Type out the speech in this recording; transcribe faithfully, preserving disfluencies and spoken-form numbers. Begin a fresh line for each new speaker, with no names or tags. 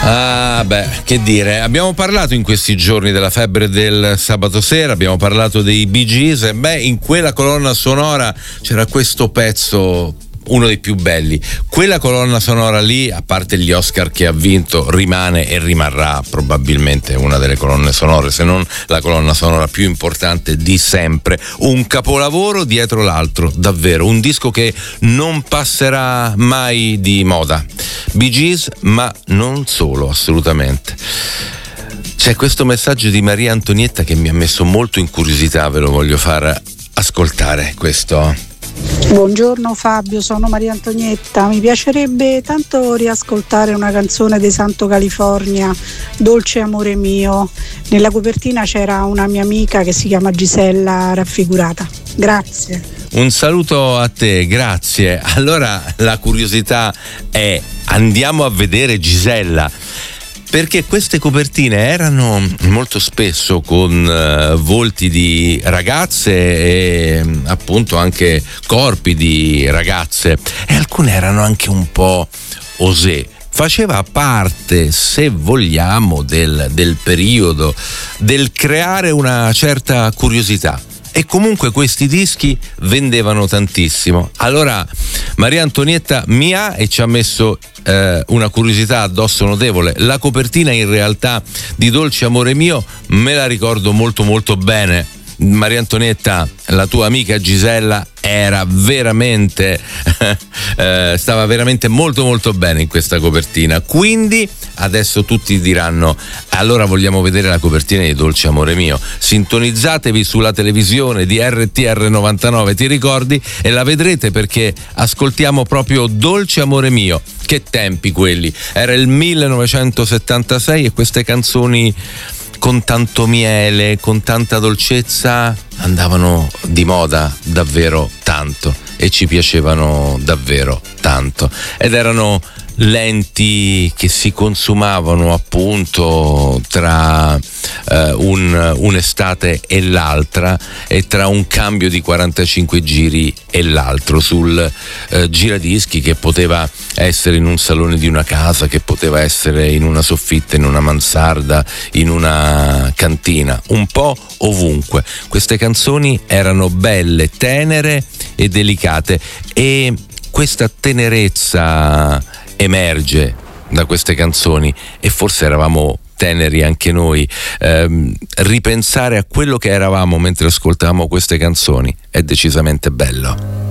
Ah, beh, che dire, abbiamo parlato in questi giorni della febbre del sabato sera, abbiamo parlato dei Bee Gees e beh, in quella colonna sonora c'era questo pezzo, uno dei più belli. Quella colonna sonora lì, a parte gli Oscar che ha vinto, rimane e rimarrà probabilmente una delle colonne sonore, se non la colonna sonora più importante di sempre. Un capolavoro dietro l'altro, davvero, un disco che non passerà mai di moda. Bee Gees, ma non solo, assolutamente. C'è questo messaggio di Maria Antonietta che mi ha messo molto in curiosità, ve lo voglio far ascoltare, questo.
Buongiorno Fabio, sono Maria Antonietta. Mi piacerebbe tanto riascoltare una canzone dei Santo California, Dolce amore mio. Nella copertina c'era una mia amica che si chiama Gisella raffigurata. Grazie.
Un saluto a te, grazie. Allora la curiosità è: andiamo a vedere Gisella, perché queste copertine erano molto spesso con uh, volti di ragazze e appunto anche corpi di ragazze, e alcune erano anche un po' osé. Faceva parte, se vogliamo, del, del periodo, del creare una certa curiosità. E comunque questi dischi vendevano tantissimo. Allora Maria Antonietta mi ha e ci ha messo eh, una curiosità addosso notevole. La copertina in realtà di Dolce amore mio me la ricordo molto molto bene. Maria Antonietta, la tua amica Gisella era veramente eh, stava veramente molto molto bene in questa copertina, quindi adesso tutti diranno: allora vogliamo vedere la copertina di Dolce amore mio. Sintonizzatevi sulla televisione di R T R novantanove, ti ricordi, e la vedrete, perché ascoltiamo proprio Dolce amore mio. Che tempi quelli, era il millenovecentosettantasei e queste canzoni con tanto miele, con tanta dolcezza, andavano di moda davvero tanto e ci piacevano davvero tanto, ed erano lenti che si consumavano appunto tra eh, un, un'estate e l'altra, e tra un cambio di quarantacinque giri e l'altro, sul eh, giradischi, che poteva essere in un salone di una casa, che poteva essere in una soffitta, in una mansarda, in una cantina, un po' ovunque. Queste canzoni erano belle, tenere e delicate, e questa tenerezza emerge da queste canzoni, e forse eravamo teneri anche noi. Eh, ripensare a quello che eravamo mentre ascoltavamo queste canzoni è decisamente bello.